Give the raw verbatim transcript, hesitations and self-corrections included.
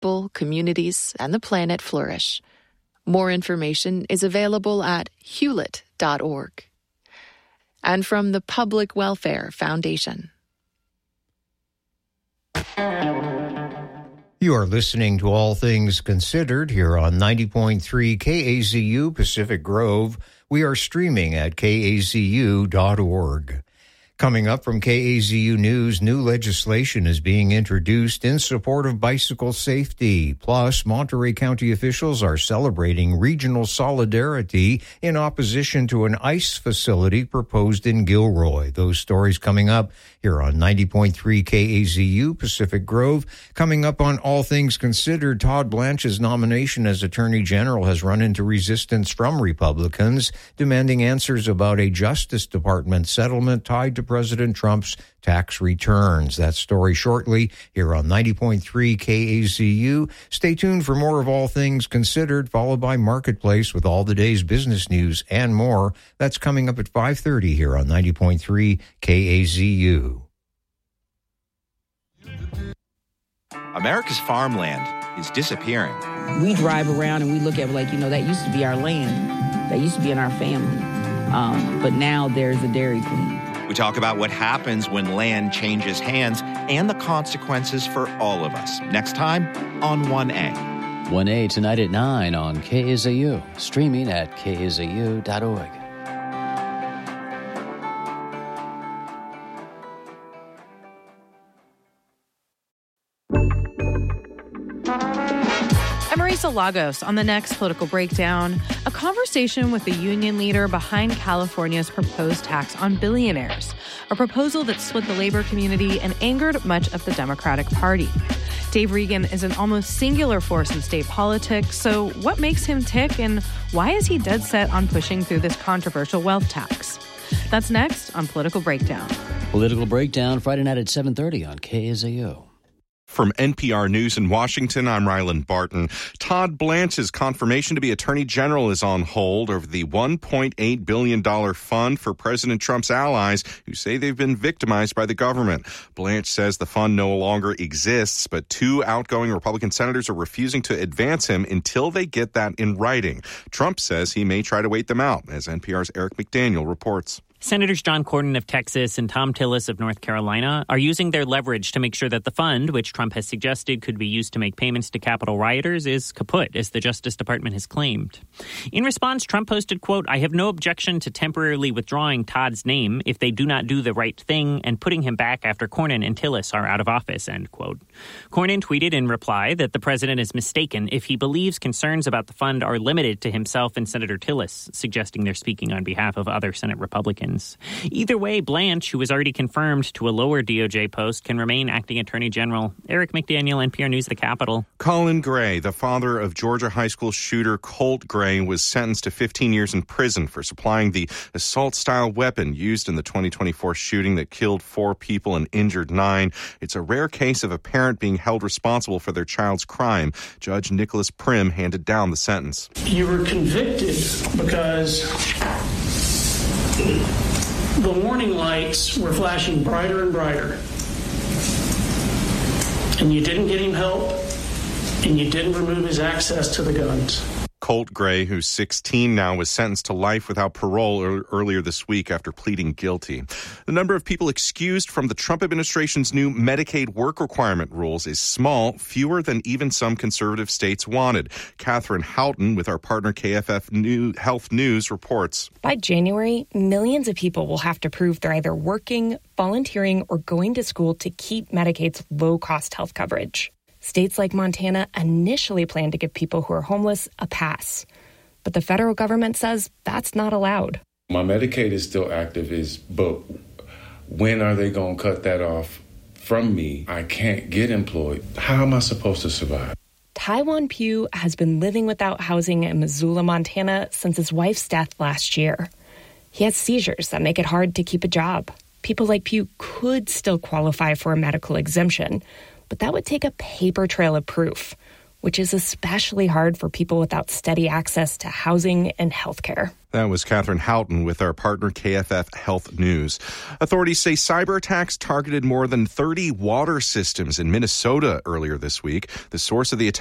people, communities, and the planet flourish. More information is available at hewlett dot org. And from the Public Welfare Foundation. You are listening to All Things Considered here on ninety point three K A Z U Pacific Grove. We are streaming at K A Z U dot org. Coming up from K A Z U News, new legislation is being introduced in support of bicycle safety. Plus, Monterey County officials are celebrating regional solidarity in opposition to an ICE facility proposed in Gilroy. Those stories coming up here on ninety point three K A Z U Pacific Grove. Coming up on All Things Considered, Todd Blanche's nomination as Attorney General has run into resistance from Republicans, demanding answers about a Justice Department settlement tied to President Trump's tax returns. That story shortly here on ninety point three K A Z U. Stay tuned for more of All Things Considered, followed by Marketplace with all the day's business news and more. That's coming up at five thirty here on ninety point three K A Z U. America's farmland is disappearing. We drive around and we look at it like, you know, that used to be our land. That used to be in our family. Um, but now there's a Dairy Queen. We talk about what happens when land changes hands and the consequences for all of us. Next time on one A. one A tonight at nine on K A Z U, streaming at K A Z U dot org. I'm Marisa Lagos on the next Political Breakdown. A conversation with the union leader behind California's proposed tax on billionaires, a proposal that split the labor community and angered much of the Democratic Party. Dave Regan is an almost singular force in state politics, so what makes him tick and why is he dead set on pushing through this controversial wealth tax? That's next on Political Breakdown. Political Breakdown, Friday night at seven thirty on K A Z U. From N P R News in Washington, I'm Ryland Barton. Todd Blanche's confirmation to be Attorney General is on hold over the one point eight billion dollars fund for President Trump's allies who say they've been victimized by the government. Blanche says the fund no longer exists, but two outgoing Republican senators are refusing to advance him until they get that in writing. Trump says he may try to wait them out, as N P R's Eric McDaniel reports. Senators John Cornyn of Texas and Tom Tillis of North Carolina are using their leverage to make sure that the fund, which Trump has suggested could be used to make payments to Capitol rioters, is kaput, as the Justice Department has claimed. In response, Trump posted, quote, "I have no objection to temporarily withdrawing Todd's name if they do not do the right thing and putting him back after Cornyn and Tillis are out of office," end quote. Cornyn tweeted in reply that the president is mistaken if he believes concerns about the fund are limited to himself and Senator Tillis, suggesting they're speaking on behalf of other Senate Republicans. Either way, Blanche, who was already confirmed to a lower D O J post, can remain acting Attorney General. Eric McDaniel, N P R News, The Capitol. Colin Gray, the father of Georgia high school shooter Colt Gray, was sentenced to fifteen years in prison for supplying the assault-style weapon used in the twenty twenty-four shooting that killed four people and injured nine. It's a rare case of a parent being held responsible for their child's crime. Judge Nicholas Prim handed down the sentence. You were convicted because the warning lights were flashing brighter and brighter, and you didn't get him help, and you didn't remove his access to the guns. Colt Gray, who's sixteen now, was sentenced to life without parole er- earlier this week after pleading guilty. The number of people excused from the Trump administration's new Medicaid work requirement rules is small, fewer than even some conservative states wanted. Catherine Houghton with our partner K F F New- Health News reports. By January, millions of people will have to prove they're either working, volunteering, or going to school to keep Medicaid's low-cost health coverage. States like Montana initially planned to give people who are homeless a pass, but the federal government says that's not allowed. My Medicaid is still active, is, but when are they going to cut that off from me? I can't get employed. How am I supposed to survive? Taiwan Pugh has been living without housing in Missoula, Montana since his wife's death last year. He has seizures that make it hard to keep a job. People like Pugh could still qualify for a medical exemption, but that would take a paper trail of proof. which is especially hard for people without steady access to housing and healthcare. That was Catherine Houghton with our partner K F F Health News. Authorities say cyber attacks targeted more than thirty water systems in Minnesota earlier this week. The source of the attack